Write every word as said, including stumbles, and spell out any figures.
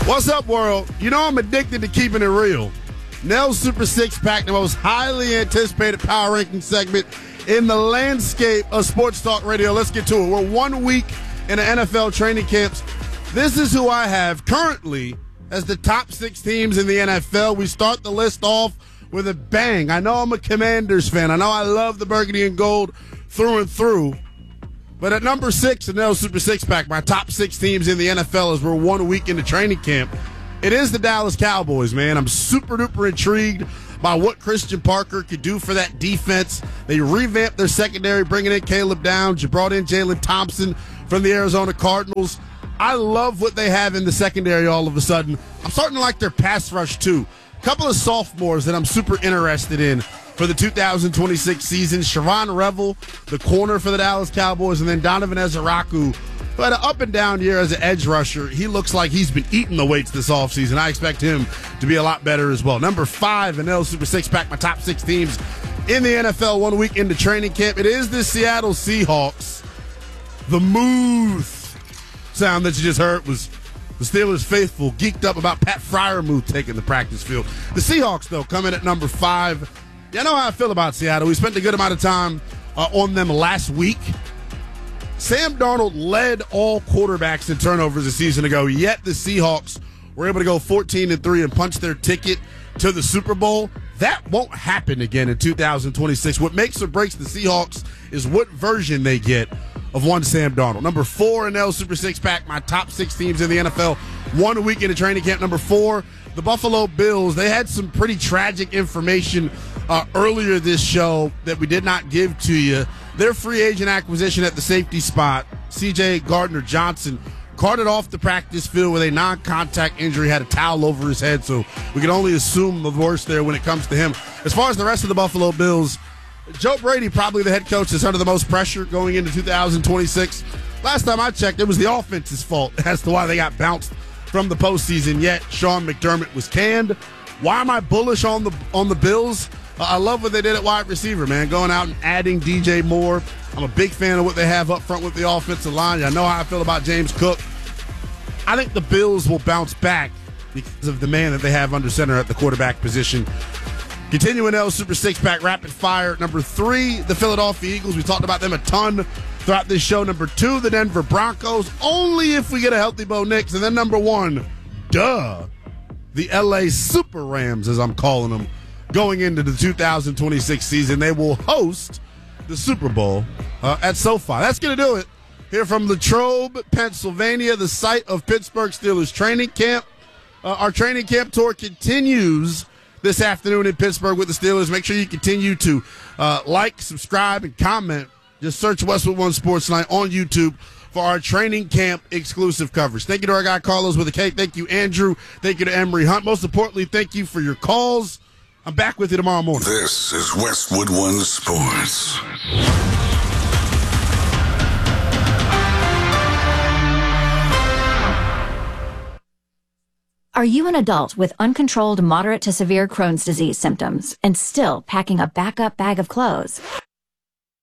What's up, world? You know I'm addicted to keeping it real. Nell's Super Six Pack, the most highly anticipated power ranking segment in the landscape of sports talk radio. Let's get to it. We're one week in the N F L training camps. This is who I have currently as the top six teams in the N F L. We start the list off with a bang. I know I'm a Commanders fan. I know I love the burgundy and gold through and through. But at number six, the Nell Super Six Pack, my top six teams in the N F L as we're one week into training camp, it is the Dallas Cowboys, man. I'm super duper intrigued by what Christian Parker could do for that defense. They revamped their secondary, bringing in Caleb Downs. You brought in Jalen Thompson from the Arizona Cardinals. I love what they have in the secondary all of a sudden. I'm starting to like their pass rush, too. A couple of sophomores that I'm super interested in for the two thousand twenty-six season. Shavon Revel, the corner for the Dallas Cowboys, and then Donovan Ezeraku, who had an up-and-down year as an edge rusher. He looks like he's been eating the weights this offseason. I expect him to be a lot better as well. Number five, N L Super Six Pack, my top six teams in the N F L one week into training camp. It is the Seattle Seahawks. The Moose sound that you just heard was the Steelers faithful geeked up about Pat Freiermuth taking the practice field. The Seahawks, though, come in at number five. You know how I feel about Seattle. We spent a good amount of time uh, on them last week. Sam Darnold led all quarterbacks in turnovers a season ago, yet the Seahawks were able to go fourteen and three and punch their ticket to the Super Bowl. That won't happen again in two thousand twenty-six. What makes or breaks the Seahawks is what version they get of one Sam Darnold. Number four, N L Super Six Pack, my top six teams in the N F L, one week into training camp. Number four, the Buffalo Bills. They had some pretty tragic information uh, earlier this show that we did not give to you. Their free agent acquisition at the safety spot, C J Gardner-Johnson, carted off the practice field with a non-contact injury, had a towel over his head, so we can only assume the worst there when it comes to him. As far as the rest of the Buffalo Bills, Joe Brady, probably the head coach that's under the most pressure going into two thousand twenty-six. Last time I checked, it was the offense's fault as to why they got bounced from the postseason, yet Sean McDermott was canned. Why am I bullish on the on the Bills? Uh, I love what they did at wide receiver, man, going out and adding D J Moore. I'm a big fan of what they have up front with the offensive line. I know how I feel about James Cook. I think the Bills will bounce back because of the man that they have under center at the quarterback position. Continuing L Super Six Pack Rapid Fire. Number three, the Philadelphia Eagles. We talked about them a ton throughout this show. Number two, the Denver Broncos. Only if we get a healthy Bo Nix. And then number one, duh, the L A Super Rams, as I'm calling them, going into the two thousand twenty-six season. They will host the Super Bowl uh, at SoFi. That's going to do it. Here from Latrobe, Pennsylvania, the site of Pittsburgh Steelers training camp. Uh, our training camp tour continues this afternoon in Pittsburgh with the Steelers. Make sure you continue to uh, like, subscribe, and comment. Just search Westwood One Sports Night on YouTube for our training camp exclusive coverage. Thank you to our guy Carlos with a K. Thank you, Andrew. Thank you to Emery Hunt. Most importantly, thank you for your calls. I'm back with you tomorrow morning. This is Westwood One Sports. Are you an adult with uncontrolled moderate to severe Crohn's disease symptoms and still packing a backup bag of clothes?